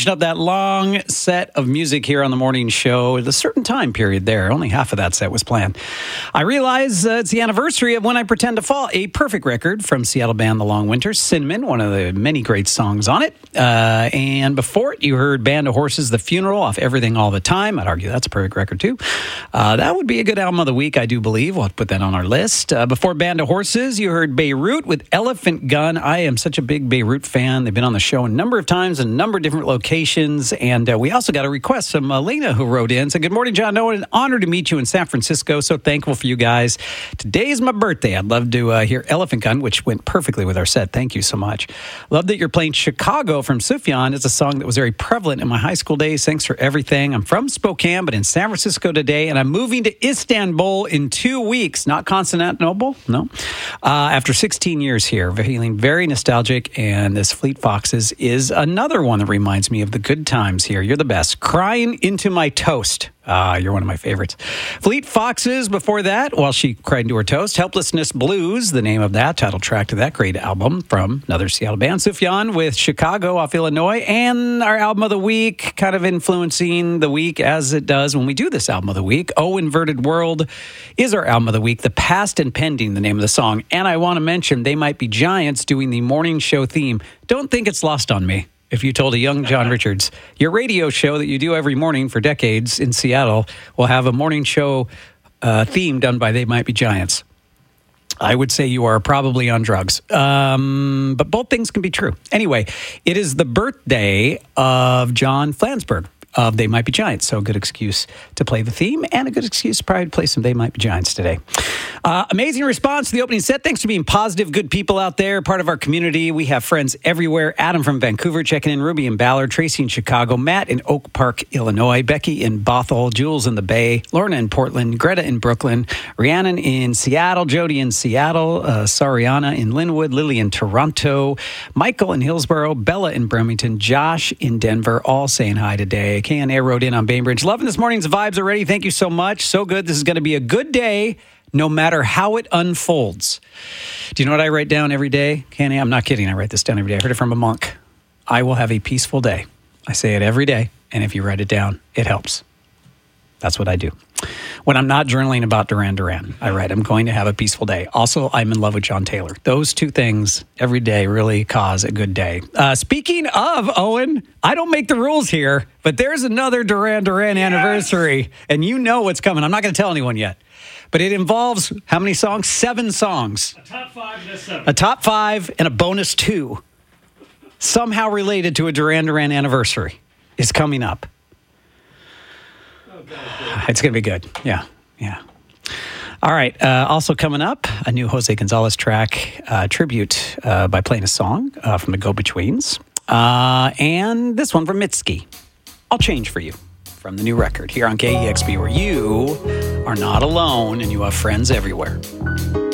finishing up that long set of music here on the morning show at a certain time period there. Only half of that set was planned. I realize it's the anniversary of When I Pretend to Fall, a perfect record from Seattle band The Long Winter. Cinnamon, one of the many great songs on it. And before it, you heard Band of Horses, The Funeral, off Everything All the Time. I'd argue that's a perfect record, too. That would be a good album of the week, I do believe. We'll have to put that on our list. Before Band of Horses, you heard Beirut with Elephant Gun. I am such a big Beirut fan. They've been on the show a number of times in a number of different locations. And we also got a request from Elena, who wrote in. Said, good morning, John Noah. An honor to meet you in San Francisco. So thankful for you guys. Today's my birthday. I'd love to hear Elephant Gun, which went perfectly with our set. Thank you so much. Love that you're playing Chicago from Sufjan. It's a song that was very prevalent in my high school days. Thanks for everything. I'm from Spokane, but in San Francisco today, and I'm moving to Istanbul in 2 weeks. Not Constantinople, no. After 16 years here, feeling very nostalgic, and this Fleet Foxes is another one that reminds me of the good times here. You're the best. Crying Into My Toast. You're one of my favorites. Fleet Foxes before that, while she cried into her toast. Helplessness Blues, the name of that title track to that great album from another Seattle band. Sufjan with Chicago off Illinois. And our album of the week, kind of influencing the week as it does when we do this album of the week. Oh, Inverted World is our album of the week. The Past and Pending, the name of the song. And I want to mention They Might Be Giants doing the morning show theme. Don't think it's lost on me. If you told a young John Richards, your radio show that you do every morning for decades in Seattle will have a morning show theme done by They Might Be Giants, I would say you are probably on drugs. But both things can be true. Anyway, it is the birthday of John Flansburgh of They Might Be Giants. So a good excuse to play the theme and a good excuse to probably play some They Might Be Giants today. Amazing response to the opening set. Thanks for being positive, good people out there, part of our community. We have friends everywhere. Adam from Vancouver checking in, Ruby in Ballard, Tracy in Chicago, Matt in Oak Park, Illinois, Becky in Bothell, Jules in the Bay, Lorna in Portland, Greta in Brooklyn, Rhiannon in Seattle, Jody in Seattle, Sariana in Linwood, Lily in Toronto, Michael in Hillsborough, Bella in Bremerton, Josh in Denver, all saying hi today. KNA wrote in on Bainbridge. Loving this morning's vibes already. Thank you so much. So good. This is going to be a good day, no matter how it unfolds. Do you know what I write down every day? KNA, I'm not kidding. I write this down every day. I heard it from a monk. I will have a peaceful day. I say it every day. And if you write it down, it helps. That's what I do. When I'm not journaling about Duran Duran, I write, I'm going to have a peaceful day. Also, I'm in love with John Taylor. Those two things every day really cause a good day. Speaking of, Owen, I don't make the rules here, but there's another Duran Duran anniversary, and you know what's coming. I'm not going to tell anyone yet. But it involves how many songs? 7 songs. A top 5 and a 7. A top 5 and a bonus 2. Somehow related to a Duran Duran anniversary is coming up. It's going to be good. Yeah. All right. Also coming up, a new Jose Gonzalez track, tribute by playing a song from the Go-Betweens. And this one from Mitski. I'll Change For You from the new record here on KEXP, where you are not alone and you have friends everywhere.